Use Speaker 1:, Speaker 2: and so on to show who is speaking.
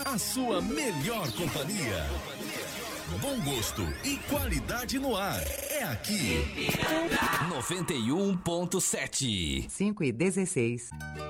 Speaker 1: a sua melhor companhia. Bom gosto e qualidade no ar. É aqui. 91.7.
Speaker 2: 5:16.